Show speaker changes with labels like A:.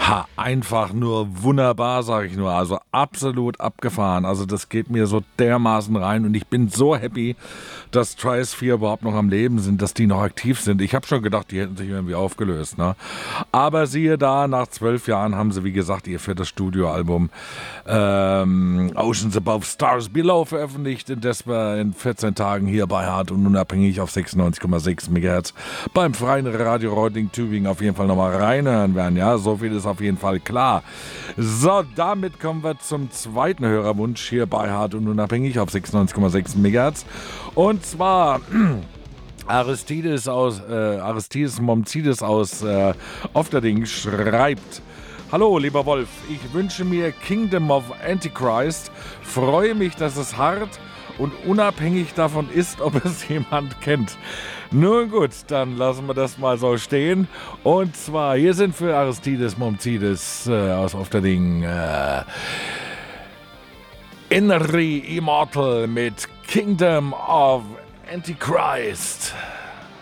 A: Ja, einfach nur wunderbar, sage ich nur. Also absolut abgefahren. Also das geht mir so dermaßen rein und ich bin so happy, dass Tri-Sphere überhaupt noch am Leben sind, dass die noch aktiv sind. Ich habe schon gedacht, die hätten sich irgendwie aufgelöst, ne? Aber siehe da, nach 12 Jahren haben sie, wie gesagt, ihr viertes Studioalbum Oceans Above, Stars Below veröffentlicht, in das wir in 14 Tagen hier bei Hart und Unabhängig auf 96,6 MHz beim Freien Radio Reutlingen Tübingen auf jeden Fall nochmal reinhören werden. Ja, so viel ist auf jeden Fall klar. So, damit kommen wir zum zweiten Hörerwunsch hier bei Hart und Unabhängig auf 96,6 MHz. Und zwar Aristides Momzides aus Ofterding schreibt: Hallo, lieber Wolf, ich wünsche mir Kingdom of Antichrist, freue mich, dass es hart und unabhängig davon ist, ob es jemand kennt. Nun gut, dann lassen wir das mal so stehen. Und zwar, hier sind für Aristides Momzides aus Ofterding Inri Immortal mit Kingdom of Antichrist.